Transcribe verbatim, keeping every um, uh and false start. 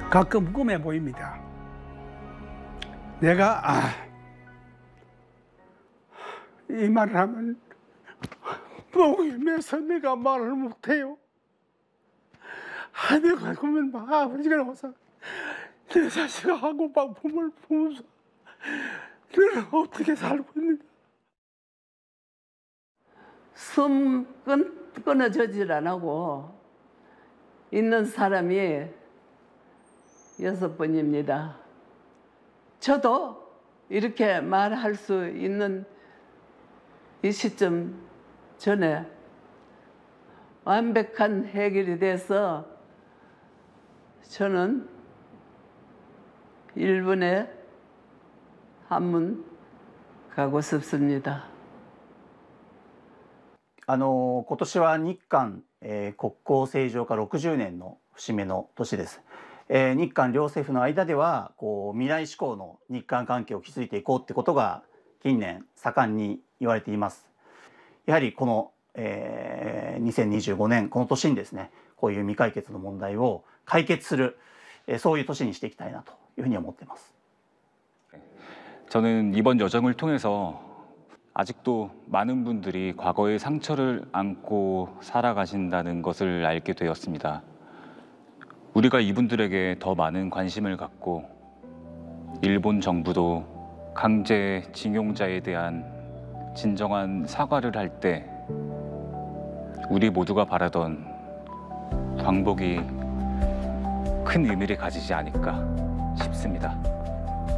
가끔 꿈에 보입니다. 내가 아, 이 말을 하면 목이 메서 내가 말을 못해요. 아, 내가 그러면 막 아버지가 나와서 내 자식아 하고 막 품을 품으면서 너는 어떻게 살고 있는가. 숨 끊, 끊어지질 안 하고 있는 사람이 여섯 번입니다. 저도 이렇게 말할 수 있는 이 시점 전에 완벽한 해결이 돼서 저는 일본에 한번 가고 싶습니다. あの今年は日韓、えー、国交正常化ろくじゅうねんの節目の年です。えー、日韓両政府の間ではこう未来志向の日韓関係を築いていこうってことが近年盛んに言われています。やはりこの、えー、にせんにじゅうごねんこの年にですね、こういう未解決の問題を解決する、えー、そういう年にしていきたいなというふうに思っています。 저는 이번 여정을 통해서 아직도 많은 분들이 과거의 상처를 안고 살아가신다는 것을 알게 되었습니다. 우리가 이분들에게 더 많은 관심을 갖고 일본 정부도 강제징용자에 대한 진정한 사과를 할 때 우리 모두가 바라던 광복이 큰 의미를 가지지 않을까 싶습니다.